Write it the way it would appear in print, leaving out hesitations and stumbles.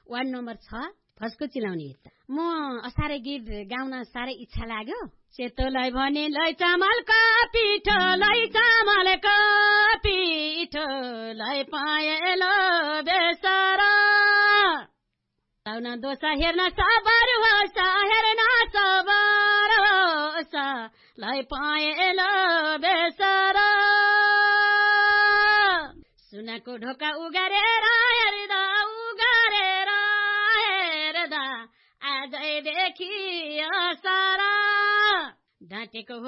ward number 6 फस्को चिलाउने गीत म असारे गीत गाउन साह्रै इच्छा लाग्यो सेतोलाई भने लै चामलका पिठो लै चामलका पिठो लै पाएलो बेसरा लाउन दोसा हेर्न सबर होस् हेर्न सबर होस् लै पाएलो बेसरा सुनको ढोका उगारेर हेर्दा आजैदेखि असारा ढाँटेको